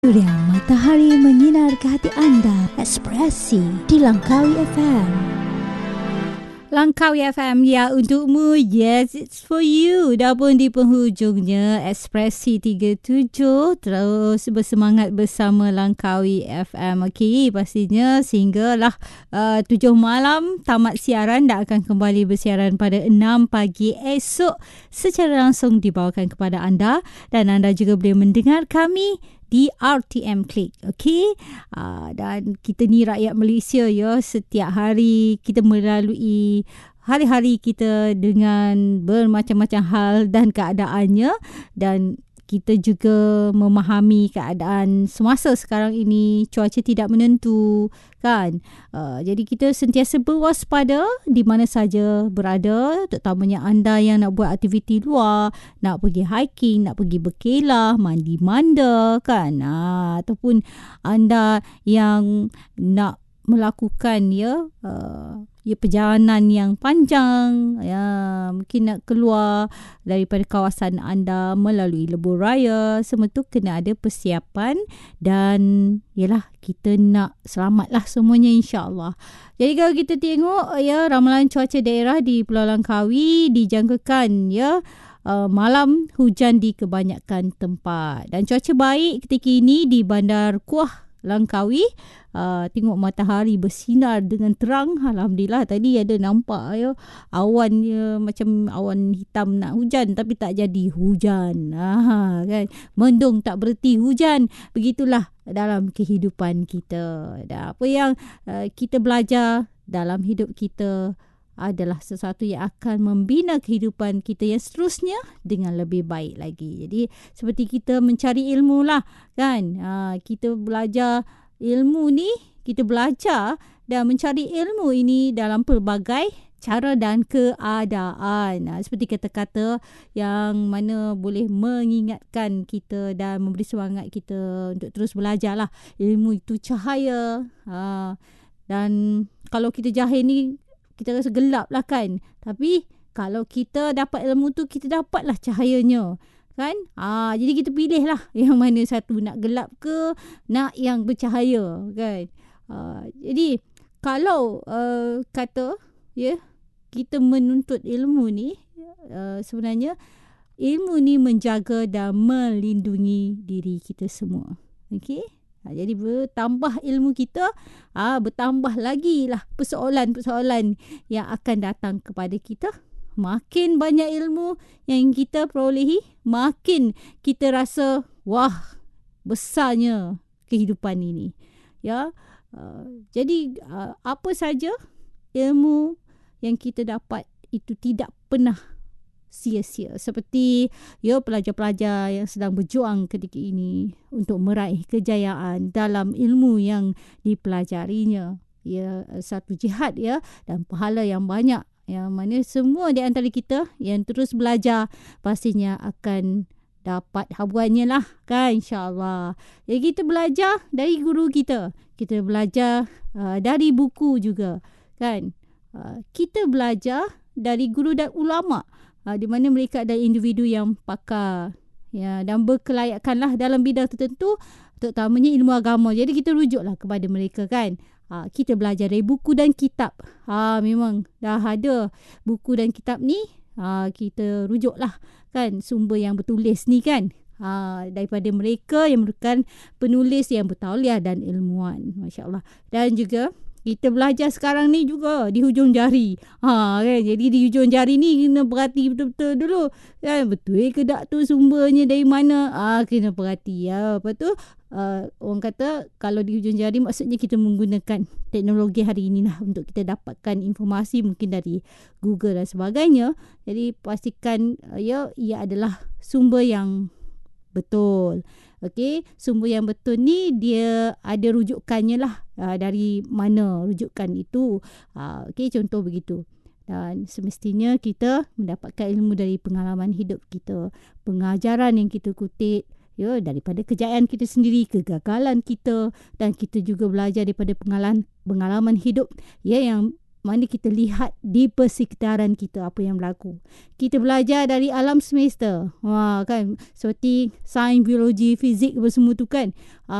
Surya matahari menyinar ke hati anda. Ekspresi di Langkawi FM. Langkawi FM, ya untukmu. Yes, it's for you. Dah pun di penghujungnya Ekspresi 37. Terus bersemangat bersama Langkawi FM. Okey, pastinya sehinggalah 7 malam tamat siaran. Dah akan kembali bersiaran pada 6 pagi esok secara langsung dibawakan kepada anda. Dan anda juga boleh mendengar kami di RTM Click. Okey, dan kita ni rakyat Malaysia ya, setiap hari kita melalui hari-hari kita dengan bermacam-macam hal dan keadaannya, dan kita juga memahami keadaan semasa sekarang ini, cuaca tidak menentu kan. Jadi kita sentiasa berwaspada di mana saja berada, terutamanya anda yang nak buat aktiviti luar, nak pergi hiking, nak pergi berkelah, mandi manda kan, ataupun anda yang nak melakukan perjalanan yang panjang, mungkin nak keluar daripada kawasan anda melalui lebuh raya, semua tu kena ada persiapan. Dan yalah, kita nak selamatlah semuanya insya-Allah. Jadi kalau kita tengok ramalan cuaca daerah di Pulau Langkawi dijangkakan malam hujan di kebanyakan tempat, dan cuaca baik ketika ini di Bandar Kuah Langkawi. Tengok matahari bersinar dengan terang. Alhamdulillah, tadi ada nampak awan macam awan hitam nak hujan, tapi tak jadi hujan. Kan, mendung tak berhenti hujan. Begitulah dalam kehidupan kita. Dan apa yang kita belajar dalam hidup kita adalah sesuatu yang akan membina kehidupan kita yang seterusnya dengan lebih baik lagi. Jadi seperti kita mencari ilmu lah kan. Kita belajar ilmu ni, kita belajar dan mencari ilmu ini dalam pelbagai cara dan keadaan. Seperti kata-kata yang mana boleh mengingatkan kita dan memberi semangat kita untuk terus belajar lah. Ilmu itu cahaya. Dan kalau kita jahil ni, kita rasa gelap lah kan. Tapi kalau kita dapat ilmu tu, kita dapatlah cahayanya kan. Jadi kita pilih lah yang mana satu, nak gelap ke nak yang bercahaya kan. Jadi kalau kata kita menuntut ilmu ni, sebenarnya ilmu ni menjaga dan melindungi diri kita semua. Okey, jadi bertambah ilmu kita, bertambah lagi lah persoalan-persoalan yang akan datang kepada kita. Makin banyak ilmu yang kita perolehi, makin kita rasa wah, besarnya kehidupan ini. Jadi apa saja ilmu yang kita dapat itu tidak pernah sia-sia. Seperti pelajar-pelajar yang sedang berjuang ketika ini untuk meraih kejayaan dalam ilmu yang dipelajarinya. Satu jihad dan pahala yang banyak, yang mana semua di antara kita yang terus belajar pastinya akan dapat habuannya lah kan, insya-Allah. Jadi kita belajar dari guru kita, kita belajar dari buku juga kan. Kita belajar dari guru dan ulama, di mana mereka adalah individu yang pakar dan berkelayakan lah dalam bidang tertentu, terutamanya ilmu agama. Jadi kita rujuklah kepada mereka kan. Kita belajar dari buku dan kitab. Memang dah ada buku dan kitab ni, kita rujuklah kan sumber yang bertulis ni kan, daripada mereka yang merupakan penulis yang bertauliah dan ilmuwan, masya-Allah. Dan juga kita belajar sekarang ni juga di hujung jari. Kan? Jadi di hujung jari ni kena perhati betul-betul dulu. Kan? Betul ke tak tu sumbernya dari mana? Kena perhati. Lepas tu orang kata kalau di hujung jari maksudnya kita menggunakan teknologi hari ini lah untuk kita dapatkan informasi mungkin dari Google dan sebagainya. Jadi pastikan ia adalah sumber yang betul. Okey, sumber yang betul ni dia ada rujukannya lah, dari mana rujukan itu. Okey, contoh begitu. Dan semestinya kita mendapatkan ilmu dari pengalaman hidup kita, pengajaran yang kita kutip daripada kejayaan kita sendiri, kegagalan kita, dan kita juga belajar daripada pengalaman hidup yang mana kita lihat di persekitaran kita apa yang berlaku. Kita belajar dari alam semesta. Kan, seperti sains, biologi, fizik apa semua tu kan.